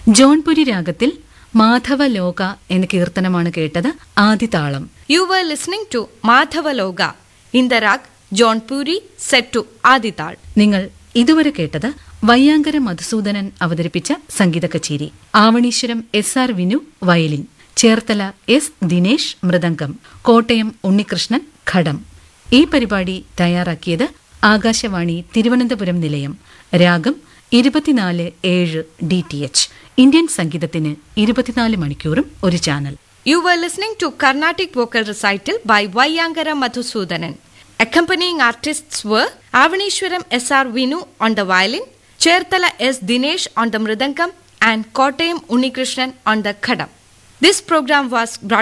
ജോൺപുരി രാഗത്തിൽ മാധവലോക എന്ന കീർത്തനമാണ് കേട്ടത്. ആദിതാളം. You were listening to Madhavaloga in the rag Jaunpuri set to Adital. നിങ്ങൾ ഇതുവരെ കേട്ടത് വയ്യാങ്കര മധുസൂദനൻ അവതരിപ്പിച്ച സംഗീത കച്ചേരി. Avaneeswaram SR Vinu violin, Cherthala S Dinesh mridangam, Kottayam Unnikrishnan ഘടം. ഈ പരിപാടി തയ്യാറാക്കിയത് ആകാശവാണി തിരുവനന്തപുരം നിലയം. രാഗം 24/7 DTH. ഇന്ത്യൻ സംഗീതത്തിന് 24 മണിക്കൂറും ഒരു channel. You were listening to Carnatic vocal recital by Vayangara Madhusudanan. Accompanying artists were Avanishwaram SR Vinu on the violin, Cherthala S Dinesh on the mridangam, and Kottayam Unnikrishnan on the khadam. This program was brought